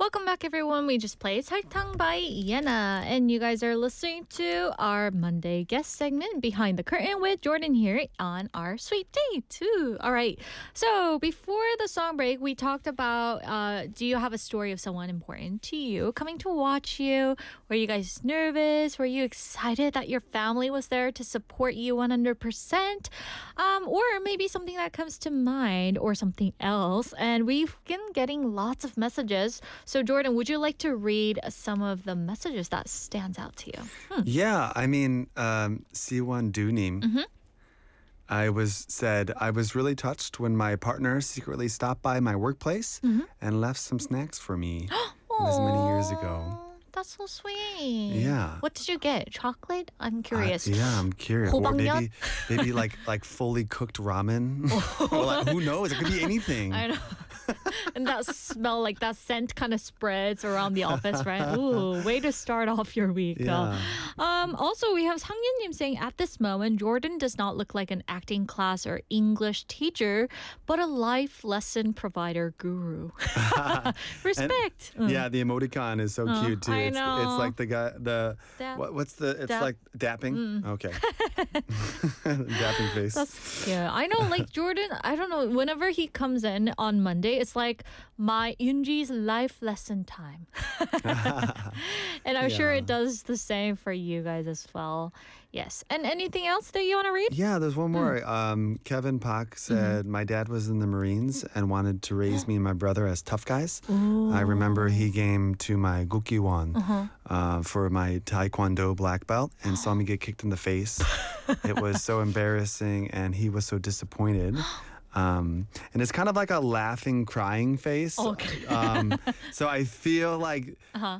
Welcome back, everyone. We just played Sartang by Iena, and you guys are listening to our Monday guest segment, Behind the Curtain, with Jordan here on our sweet day, too. All right. So before the song break, we talked about do you have a story of someone important to you coming to watch you? Were you guys nervous? Were you excited that your family was there to support you 100%? Or maybe something that comes to mind or something else. And we've been getting lots of messages. So, Jordan, would you like to read some of the messages that stands out to you? Yeah, I mean, Siwon Dunim. I was really touched when my partner secretly stopped by my workplace and left some snacks for me. This many years ago. Aw, that's so sweet. Yeah. What did you get? Chocolate? I'm curious. Yeah, I'm curious. Or 호박엿? maybe like fully cooked ramen. Or like, who knows? It could be anything. I know. And that smell, like that scent kind of spreads around the office, right? Ooh, way to start off your week. Yeah. Also, we have Sang Yun saying, at this moment, Jordan does not look like an acting class or English teacher, but a life lesson provider guru. Respect. Yeah, the emoticon is so cute too. I It's know. like the guy Dap. what's the it's Dap. like dapping. Okay. Dapping face. That's yeah. I know, like Jordan. I don't know. Whenever he comes in on Monday, it's like my Yunji's life lesson time, and I'm sure Yeah. it does the same for you guys as well. Yes. And anything else that you want to read? Yeah, there's one more. Kevin Pak said, my dad was in the Marines and wanted to raise me and my brother as tough guys. I remember he came to my Gukgiwon for my Taekwondo black belt and saw me get kicked in the face. It was so embarrassing and he was so disappointed. And it's kind of like a laughing, crying face. Okay. So I feel like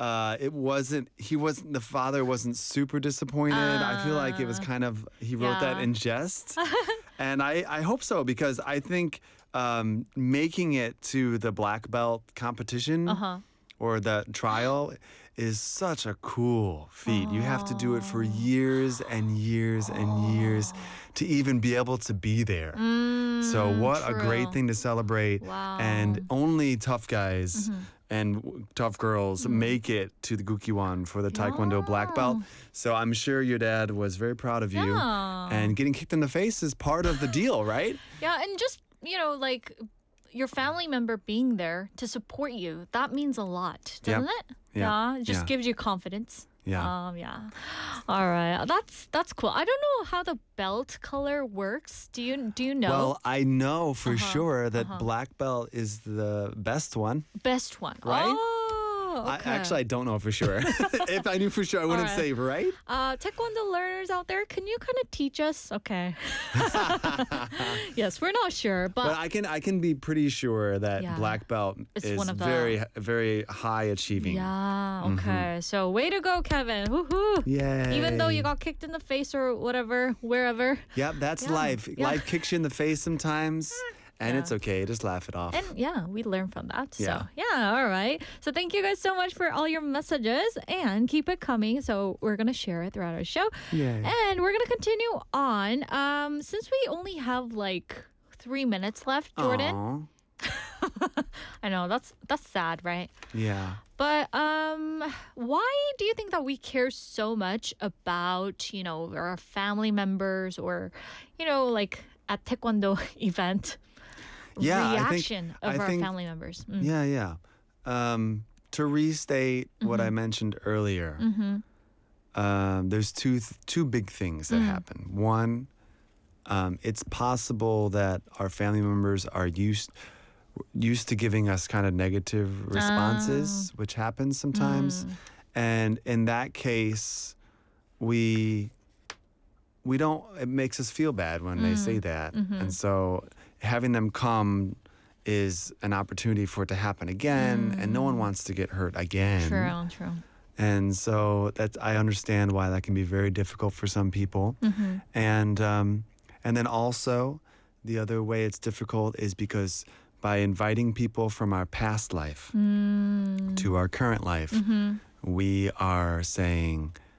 the father wasn't super disappointed. I feel like it was kind of, he wrote that Yeah. in jest. And I hope so because I think making it to the black belt competition or the trial is such a cool feat. You have to do it for years and years and years to even be able to be there. So what a great true. thing to celebrate. Wow. And only tough guys and tough girls make it to the Gukgiwon for the Taekwondo black belt. So I'm sure your dad was very proud of you. Yeah. And getting kicked in the face is part of the deal, right? Yeah, and just like your family member being there to support you, that means a lot, doesn't it? Yeah. It just Yeah. gives you confidence. Yeah. Yeah. All right. That's cool. I don't know how the belt color works. Do you know? Well, I know for sure that black belt is the best one. Best one. Right? Oh, okay. I don't know for sure. If I knew for sure, I wouldn't right. say, right? Taekwondo learners out there, can you kind of teach us? Okay. Yes, we're not sure, But but I can be pretty sure that Yeah. black belt It's is one of the- very very high achieving. yeah. Okay. So way to go, Kevin. Woohoo! Yay. Even though you got kicked in the face or whatever, wherever. Yep, that's Yeah. life. Yeah. Life kicks you in the face sometimes, and Yeah. it's okay. Just laugh it off. And yeah, we learn from that. So Yeah. yeah, all right. So thank you guys so much for all your messages and keep it coming. So we're gonna share it throughout our show. Yay. And we're gonna continue on. Since we only have like 3 minutes left, Jordan. Aw. I know that's sad, right? Yeah. But why do you think that we care so much about, our family members or, like at Taekwondo event Yeah, reaction I of our think- family members? Yeah. To restate what I mentioned earlier, there's two big things that happen. One, it's possible that our family members are used to giving us kind of negative responses, which happens sometimes. And in that case, we don't, it makes us feel bad when they say that. And so having them come is an opportunity for it to happen again, and no one wants to get hurt again. True. And so I understand why that can be very difficult for some people. And then also the other way it's difficult is because by inviting people from our past life to our current life, we are saying,